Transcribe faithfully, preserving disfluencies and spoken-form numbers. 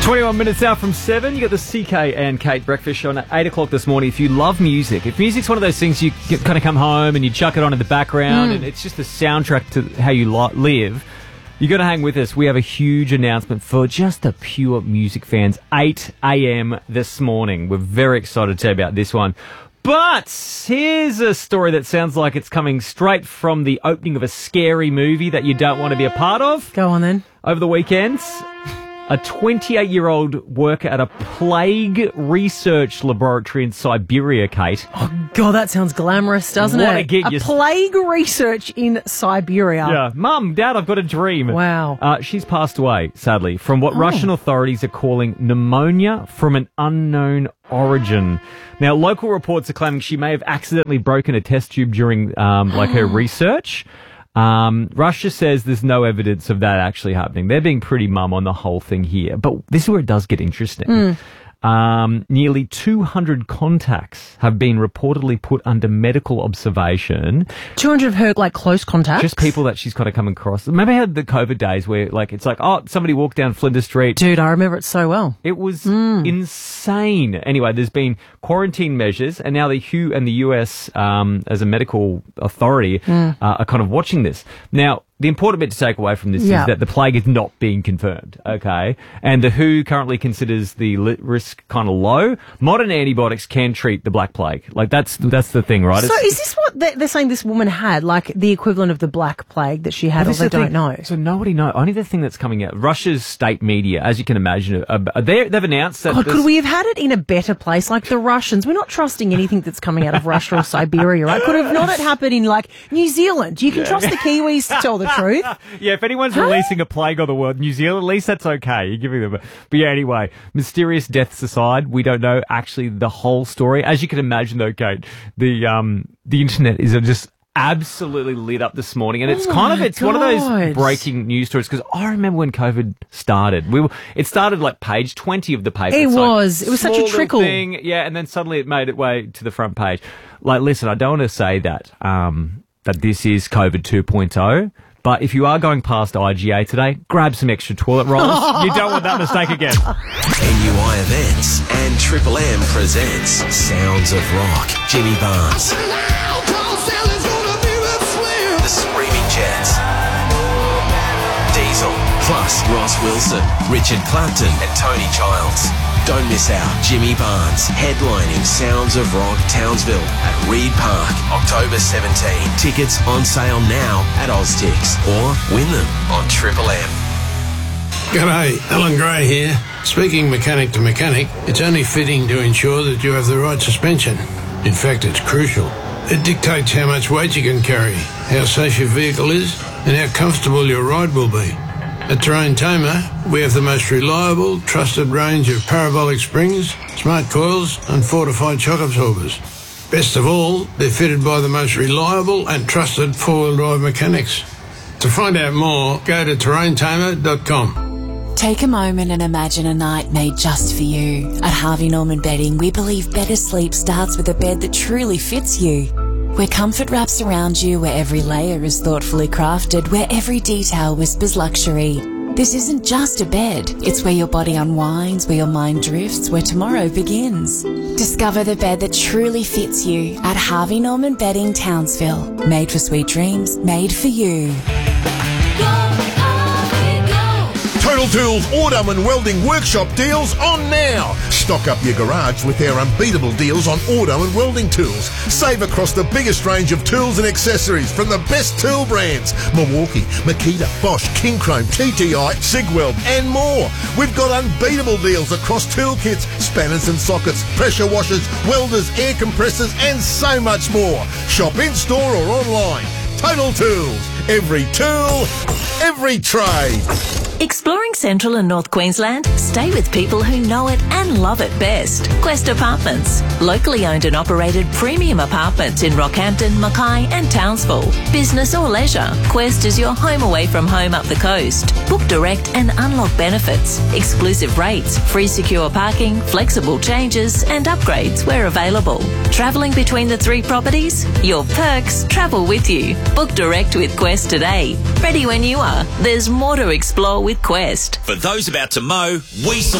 twenty-one minutes out from seven, you got the C K and Kate breakfast show on at eight o'clock this morning. If you love music, if music's one of those things you kind of come home and you chuck it on in the background mm. and it's just a soundtrack to how you li- live, you got to hang with us. We have a huge announcement for just the pure music fans. eight a.m. this morning. We're very excited to tell you about this one. But here's a story that sounds like it's coming straight from the opening of a scary movie that you don't want to be a part of. Go on then. Over the weekend, a twenty-eight-year-old worker at a plague research laboratory in Siberia, Kate. Oh, God, that sounds glamorous, doesn't what it? A gig. A plague research in Siberia. Yeah. Mum, Dad, I've got a dream. Wow. Uh, she's passed away, sadly, from what oh. Russian authorities are calling pneumonia from an unknown origin. Now, local reports are claiming she may have accidentally broken a test tube during, um, like, her research. Um, Russia says there's no evidence of that actually happening. They're being pretty mum on the whole thing here. But this is where it does get interesting. Mm. Um, nearly two hundred contacts have been reportedly put under medical observation. two hundred of her, like, close contacts? Just people that she's kind of come across. Maybe had the COVID days where, like, it's like, oh, somebody walked down Flinders Street. Dude, I remember it so well. It was mm. insane. Anyway, there's been quarantine measures, and now the W H O and the U S, um, as a medical authority, mm. uh, are kind of watching this. Now, the important bit to take away from this yeah. is that the plague is not being confirmed, okay? And the W H O currently considers the risk kind of low. Modern antibiotics can treat the Black Plague. Like, that's that's the thing, right? So it's, is this what they're saying this woman had, like the equivalent of the Black Plague that she had, or they don't thing. know? So nobody knows. Only the thing that's coming out. Russia's state media, as you can imagine, uh, they've announced that... God, could we have had it in a better place? Like the Russians, we're not trusting anything that's coming out of Russia or Siberia, right? Could have not it happened in, like, New Zealand? You can yeah. trust the Kiwis to tell the truth. Yeah, if anyone's huh? releasing a plague on the world, New Zealand, at least that's okay. You're giving them a... But yeah, anyway, mysterious deaths aside, we don't know actually the whole story. As you can imagine, though, Kate, the um the internet is just absolutely lit up this morning, and it's oh kind of it's God. one of those breaking news stories, because I remember when COVID started, we were it started like page twenty of the paper. It it's was like, it was such a trickle thing, yeah, and then suddenly it made its way to the front page. Like, listen, I don't want to say that um that this is COVID two point oh. But if you are going past I G A today, grab some extra toilet rolls. You don't want that mistake again. N U I Events and Triple M presents Sounds of Rock. Jimmy Barnes. The Screaming Jets. Diesel. Plus Ross Wilson, Richard Clapton and Tony Childs. Don't miss out. Jimmy Barnes headlining Sounds of Rock Townsville at Reed Park, October seventeenth. Tickets on sale now at Oztix, or win them on Triple M. G'day, Alan Gray here. Speaking mechanic to mechanic, it's only fitting to ensure that you have the right suspension. In fact, it's crucial. It dictates how much weight you can carry, how safe your vehicle is, and how comfortable your ride will be. At Terrain Tamer, we have the most reliable, trusted range of parabolic springs, smart coils and fortified shock absorbers. Best of all, they're fitted by the most reliable and trusted four-wheel drive mechanics. To find out more, go to terrain tamer dot com. Take a moment and imagine a night made just for you. At Harvey Norman Bedding, we believe better sleep starts with a bed that truly fits you. Where comfort wraps around you, where every layer is thoughtfully crafted, where every detail whispers luxury. This isn't just a bed, it's where your body unwinds, where your mind drifts, where tomorrow begins. Discover the bed that truly fits you at Harvey Norman Bedding, Townsville. Made for sweet dreams, made for you. Total Tools Autumn and Welding Workshop deals on now. Stock up your garage with their unbeatable deals on auto and welding tools. Save across the biggest range of tools and accessories from the best tool brands: Milwaukee, Makita, Bosch, King Chrome, T T I, Sigweld and more. We've got unbeatable deals across tool kits, spanners and sockets, pressure washers, welders, air compressors and so much more. Shop in store or online. Total Tools. Every tool, every trade. Exploring Central and North Queensland? Stay with people who know it and love it best. Quest Apartments. Locally owned and operated premium apartments in Rockhampton, Mackay and Townsville. Business or leisure, Quest is your home away from home up the coast. Book direct and unlock benefits. Exclusive rates, free secure parking, flexible changes and upgrades where available. Travelling between the three properties? Your perks travel with you. Book direct with Quest today. Ready when you are. There's more to explore with Quest. For those about to mow, we